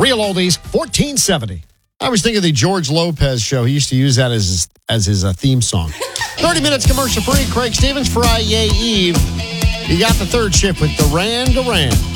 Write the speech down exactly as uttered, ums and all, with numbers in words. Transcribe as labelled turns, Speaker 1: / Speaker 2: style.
Speaker 1: Real oldies, fourteen seventy. I was thinking of the George Lopez show. He used to use that as his, as his uh, theme song. thirty minutes commercial free. Craig Stevens, Friday Eve. You got the third shift with Duran Duran.